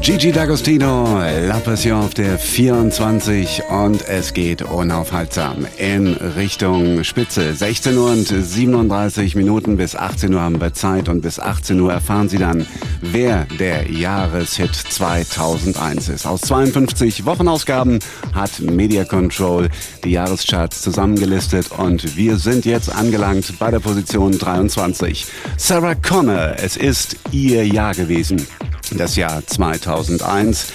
Gigi D'Agostino, La Passion auf der 24 und es geht unaufhaltsam in Richtung Spitze. 16 Uhr und 37 Minuten, bis 18 Uhr haben wir Zeit und bis 18 Uhr erfahren Sie dann, wer der Jahreshit 2001 ist. Aus 52 Wochenausgaben hat Media Control die Jahrescharts zusammengelistet und wir sind jetzt angelangt bei der Position 23. Sarah Connor, es ist ihr Jahr gewesen. Das Jahr 2001.